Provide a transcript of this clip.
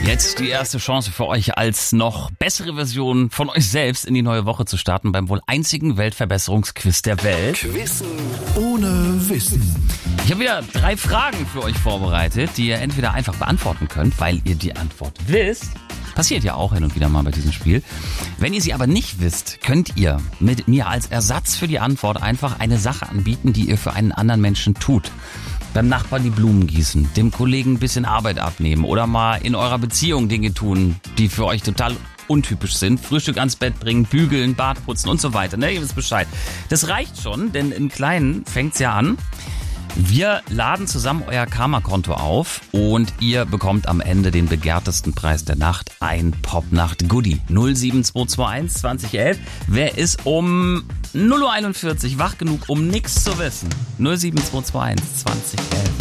Jetzt die erste Chance für euch, als noch bessere Version von euch selbst in die neue Woche zu starten beim wohl einzigen Weltverbesserungsquiz der Welt. Quizzen ohne Wissen. Ich habe wieder 3 Fragen für euch vorbereitet, die ihr entweder einfach beantworten könnt, weil ihr die Antwort wisst. Passiert ja auch hin und wieder mal bei diesem Spiel. Wenn ihr sie aber nicht wisst, könnt ihr mit mir als Ersatz für die Antwort einfach eine Sache anbieten, die ihr für einen anderen Menschen tut. Beim Nachbarn die Blumen gießen, dem Kollegen ein bisschen Arbeit abnehmen oder mal in eurer Beziehung Dinge tun, die für euch total untypisch sind. Frühstück ans Bett bringen, bügeln, Bad putzen und so weiter. Ne, ihr wisst Bescheid. Das reicht schon, denn im Kleinen fängt's ja an. Wir laden zusammen euer Karma-Konto auf und ihr bekommt am Ende den begehrtesten Preis der Nacht, ein Popnacht-Goodie. 07221 2011. Wer ist um 0.41 Uhr wach genug, um nichts zu wissen? 07221 2011.